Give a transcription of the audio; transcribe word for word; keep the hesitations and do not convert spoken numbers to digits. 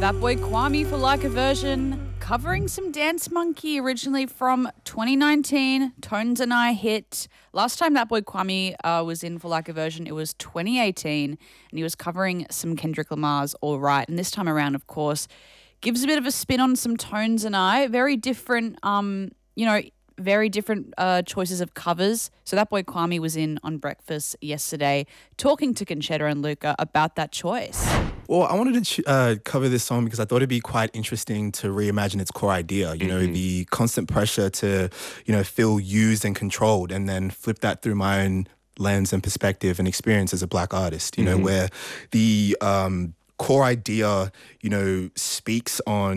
That Boy Kwame for Like a Version, covering some Dance Monkey, originally from twenty nineteen. Tones and I hit. Last time That Boy Kwame uh, was in for Like a Version, it was twenty eighteen, and he was covering some Kendrick Lamar's All Right. And this time around, of course, gives a bit of a spin on some Tones and I. Very different, um, you know, very different uh, choices of covers. So That Boy Kwame was in on Breakfast yesterday talking to Conchetta and Luca about that choice. Well, I wanted to uh, cover this song because I thought it'd be quite interesting to reimagine its core idea, you mm-hmm. know, the constant pressure to, you know, feel used and controlled, and then flip that through my own lens and perspective and experience as a Black artist, you mm-hmm. know, where the um, core idea, you know, speaks on